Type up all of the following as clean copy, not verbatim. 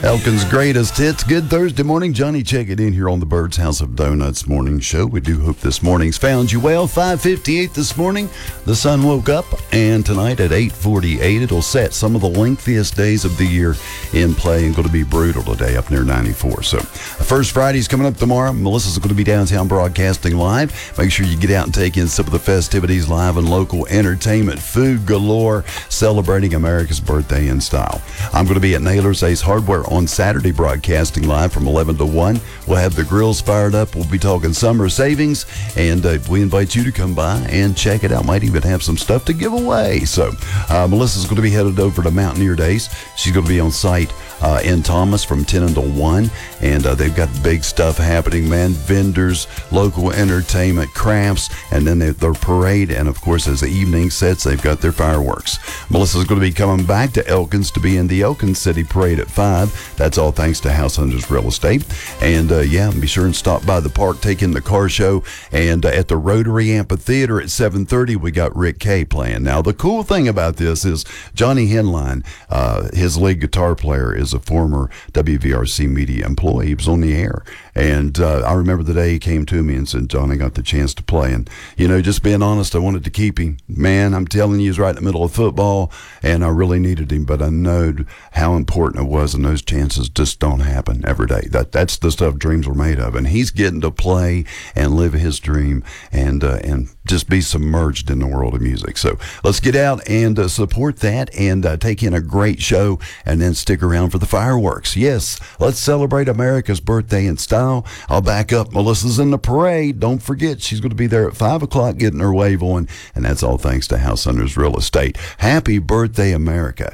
Elkin's greatest hits. Good Thursday morning. Johnny checking in here on the Bird's House of Donuts morning show. We do hope this morning's found you well. 5:58 this morning. The sun woke up, and tonight at 8:48, it'll set some of the lengthiest days of the year in play and going to be brutal today up near 94. So, First Friday's coming up tomorrow. Melissa's going to be downtown broadcasting live. Make sure you get out and take in some of the festivities, live and local entertainment, food galore, celebrating America's birthday in style. I'm going to be at Naylor's Ace Hardware on Saturday, broadcasting live from 11 to 1. We'll have the grills fired up. We'll be talking summer savings, and we invite you to come by and check it out. Might even have some stuff to give away. So Melissa's going to be headed over to Mountaineer Days. She's going to be on site in Thomas from 10 until 1, and they've got big stuff happening, man. Vendors, local entertainment, crafts, and then their parade, and of course, as the evening sets, they've got their fireworks. Melissa's going to be coming back to Elkins to be in the Elkins City Parade at 5. That's all thanks to House Hunters Real Estate. And be sure and stop by the park, take in the car show, and at the Rotary Amphitheater at 7:30, we got Rick Kay playing. Now, the cool thing about this is Johnny Henline, his lead guitar player, is a former WVRC media employee. He was on the air. And I remember the day he came to me and said, Johnny, got the chance to play. And, just being honest, I wanted to keep him. Man, I'm telling you, he's right in the middle of football, and I really needed him. But I know how important it was, and those chances just don't happen every day. That's the stuff dreams were made of. And he's getting to play and live his dream and just be submerged in the world of music. So let's get out and support that and take in a great show, and then stick around for the fireworks. Yes, let's celebrate America's birthday in style. I'll back up. Melissa's in the parade. Don't forget, she's going to be there at 5 o'clock getting her wave on, and that's all thanks to House Hunters Real Estate. Happy birthday, America.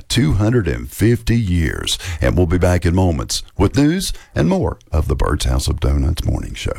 250 years. And we'll be back in moments with news and more of the Bird's House of Donuts morning show.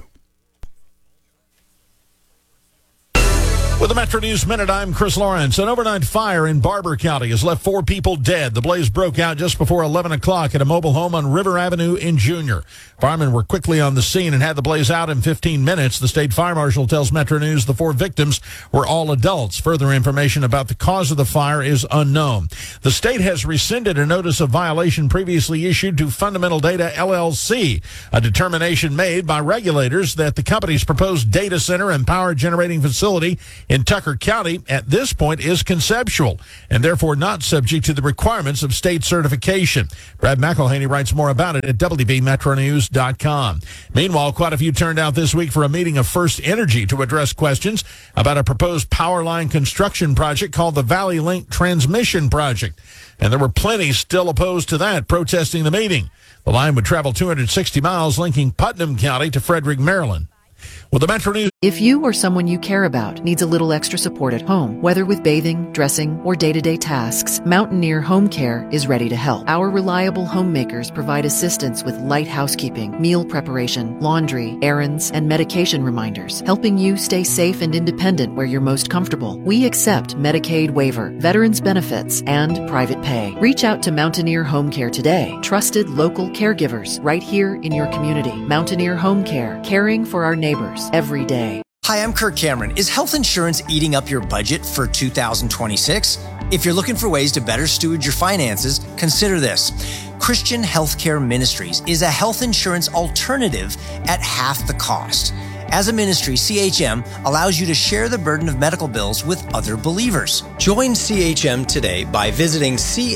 With the Metro News Minute, I'm Chris Lawrence. An overnight fire in Barber County has left 4 people dead. The blaze broke out just before 11 o'clock at a mobile home on River Avenue in Junior. Firemen were quickly on the scene and had the blaze out in 15 minutes. The state fire marshal tells Metro News the 4 victims were all adults. Further information about the cause of the fire is unknown. The state has rescinded a notice of violation previously issued to Fundamental Data LLC, a determination made by regulators that the company's proposed data center and power generating facility in Tucker County at this point is conceptual and therefore not subject to the requirements of state certification. Brad McElhaney writes more about it at WBMetroNews.com. Meanwhile, quite a few turned out this week for a meeting of First Energy to address questions about a proposed power line construction project called the Valley Link Transmission Project. And there were plenty still opposed to that, protesting the meeting. The line would travel 260 miles, linking Putnam County to Frederick, Maryland. Well, the Metro News. If you or someone you care about needs a little extra support at home, whether with bathing, dressing, or day-to-day tasks, Mountaineer Home Care is ready to help. Our reliable homemakers provide assistance with light housekeeping, meal preparation, laundry, errands, and medication reminders, helping you stay safe and independent where you're most comfortable. We accept Medicaid waiver, veterans benefits, and private pay. Reach out to Mountaineer Home Care today. Trusted local caregivers right here in your community. Mountaineer Home Care, caring for our neighbors every day. Hi, I'm Kirk Cameron. Is health insurance eating up your budget for 2026? If you're looking for ways to better steward your finances, consider this. Christian Healthcare Ministries is a health insurance alternative at half the cost. As a ministry, CHM allows you to share the burden of medical bills with other believers. Join CHM today by visiting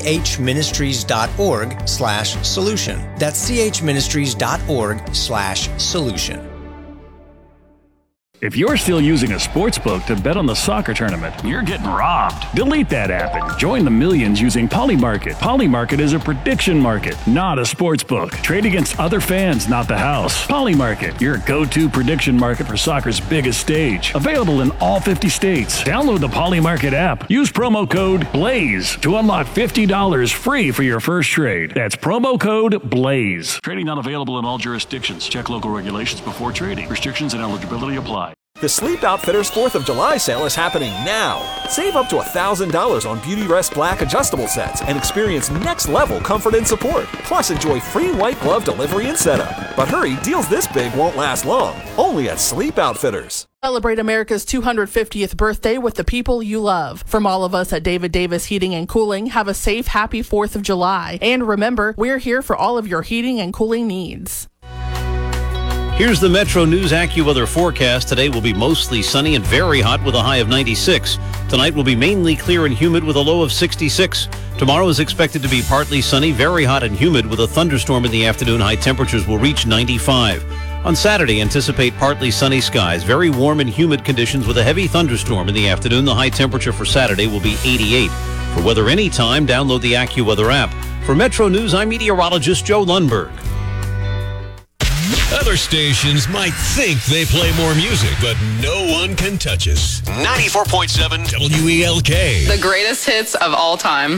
chministries.org/solution. That's chministries.org/solution. If you're still using a sportsbook to bet on the soccer tournament, you're getting robbed. Delete that app and join the millions using Polymarket. Polymarket is a prediction market, not a sportsbook. Trade against other fans, not the house. Polymarket, your go-to prediction market for soccer's biggest stage. Available in all 50 states. Download the Polymarket app. Use promo code BLAZE to unlock $50 free for your first trade. That's promo code BLAZE. Trading not available in all jurisdictions. Check local regulations before trading. Restrictions and eligibility apply. The Sleep Outfitters 4th of July sale is happening now. Save up to $1,000 on Beautyrest Black adjustable sets and experience next-level comfort and support. Plus, enjoy free white glove delivery and setup. But hurry, deals this big won't last long. Only at Sleep Outfitters. Celebrate America's 250th birthday with the people you love. From all of us at David Davis Heating and Cooling, have a safe, happy 4th of July. And remember, we're here for all of your heating and cooling needs. Here's the Metro News AccuWeather forecast. Today will be mostly sunny and very hot with a high of 96. Tonight will be mainly clear and humid with a low of 66. Tomorrow is expected to be partly sunny, very hot and humid with a thunderstorm in the afternoon. High temperatures will reach 95. On Saturday, anticipate partly sunny skies, very warm and humid conditions with a heavy thunderstorm in the afternoon. The high temperature for Saturday will be 88. For weather anytime, download the AccuWeather app. For Metro News, I'm meteorologist Joe Lundberg. Other stations might think they play more music, but no one can touch us. 94.7 WELK. The greatest hits of all time.